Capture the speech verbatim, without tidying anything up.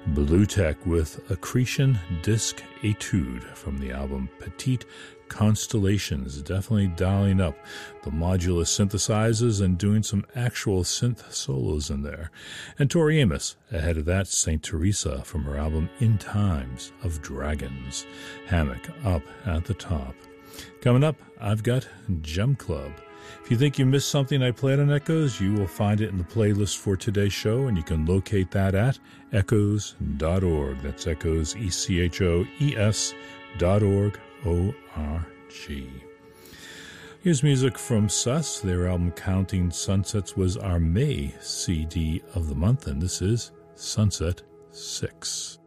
Blue Tech with Accretion Disc Etude from the album Petite Constellations, definitely dialing up the modular synthesizers and doing some actual synth solos in there. And Tori Amos, ahead of that, Saint Teresa from her album In Times of Dragons. Hammock up at the top. Coming up, I've got Gem Club. If you think you missed something I played on Echoes, you will find it in the playlist for today's show, and you can locate that at echoes dot org. That's Echoes, E C H O E S dot org, O R G. Here's music from Sus. Their album Counting Sunsets was our May C D of the month, and this is Sunset six.